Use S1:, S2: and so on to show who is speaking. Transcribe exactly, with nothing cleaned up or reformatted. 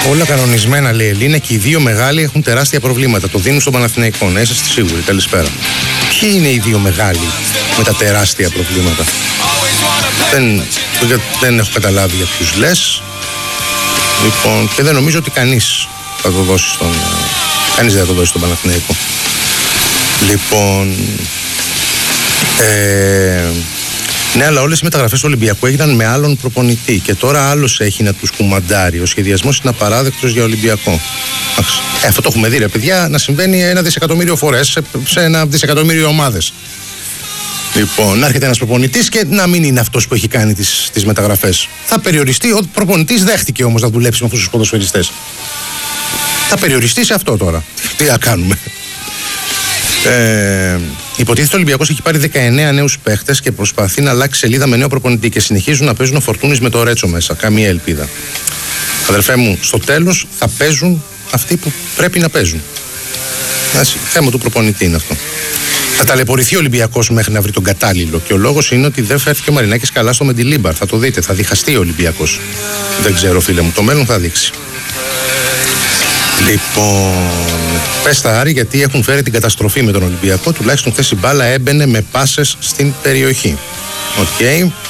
S1: Όλα κανονισμένα, λέει η Ελίνα, και οι δύο μεγάλοι έχουν τεράστια προβλήματα. Το δίνουν στον Παναθηναϊκό. Να είσαστε σίγουροι. Καλησπέρα. Ποιοι είναι οι δύο μεγάλοι με τα τεράστια προβλήματα? Δεν, δεν έχω καταλάβει για ποιους λες. Λοιπόν, και δεν νομίζω ότι κανείς θα το δώσει στον. Κανείς δεν θα το δώσει στον Παναθηναϊκό. Λοιπόν. Ε, ναι, αλλά όλες οι μεταγραφές του Ολυμπιακού έγιναν με άλλον προπονητή και τώρα άλλος έχει να τους κουμαντάρει. Ο σχεδιασμός είναι απαράδεκτος για Ολυμπιακό. Ε, αυτό το έχουμε δει, ρε παιδιά, να συμβαίνει ένα δισεκατομμύριο φορές σε, σε ένα δισεκατομμύριο ομάδες. Λοιπόν, να έρχεται ένας προπονητής και να μην είναι αυτός που έχει κάνει τις, τις μεταγραφές. Θα περιοριστεί, ο προπονητής δέχτηκε όμως να δουλέψει με αυτούς τους ποδοσφαιριστές. Θα περιοριστεί σε αυτό τώρα. Τι θα κάνουμε. Ε, υποτίθεται ο Ολυμπιακός έχει πάρει δεκαεννέα νέους παίχτες και προσπαθεί να αλλάξει σελίδα με νέο προπονητή και συνεχίζουν να παίζουν ο Φορτούνης με το Ρέτσο μέσα. Καμία ελπίδα. Αδερφέ μου, στο τέλος θα παίζουν αυτοί που πρέπει να παίζουν. Άση, θέμα του προπονητή είναι αυτό. Θα ταλαιπωρηθεί ο Ολυμπιακός μέχρι να βρει τον κατάλληλο. Και ο λόγος είναι ότι δεν φέρθηκε ο Μαρινάκης καλά στο Μεντιλίμπαρ. Θα το δείτε, θα διχαστεί ο Ολυμπιακός. Δεν ξέρω, φίλε μου, το μέλλον θα δείξει. Λοιπόν, πες τα Άρη, γιατί έχουν φέρει την καταστροφή με τον Ολυμπιακό. Τουλάχιστον χθες η μπάλα έμπαινε με πάσες στην περιοχή. Οκ. Okay.